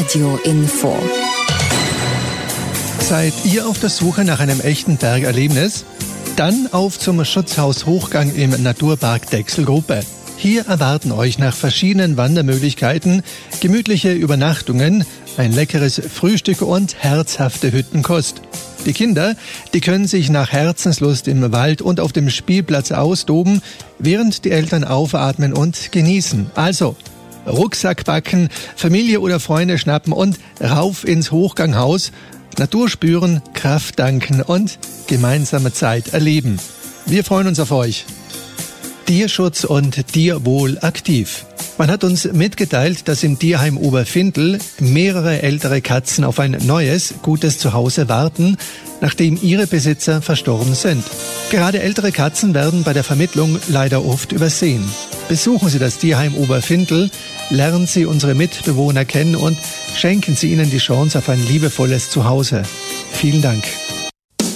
Radio Info. Seid ihr auf der Suche nach einem echten Bergerlebnis? Dann auf zum Schutzhaus Hochgang im Naturpark Dechselgruppe. Hier erwarten euch nach verschiedenen Wandermöglichkeiten gemütliche Übernachtungen, ein leckeres Frühstück und herzhafte Hüttenkost. Die Kinder, die können sich nach Herzenslust im Wald und auf dem Spielplatz austoben, während die Eltern aufatmen und genießen. Also Rucksack packen, Familie oder Freunde schnappen und rauf ins Hochganghaus, Natur spüren, Kraft danken und gemeinsame Zeit erleben. Wir freuen uns auf euch. Tierschutz und Tierwohl aktiv. Man hat uns mitgeteilt, dass im Tierheim Oberfindl mehrere ältere Katzen auf ein neues, gutes Zuhause warten, nachdem ihre Besitzer verstorben sind. Gerade ältere Katzen werden bei der Vermittlung leider oft übersehen. Besuchen Sie das Tierheim Oberfindl, lernen Sie unsere Mitbewohner kennen und schenken Sie ihnen die Chance auf ein liebevolles Zuhause. Vielen Dank.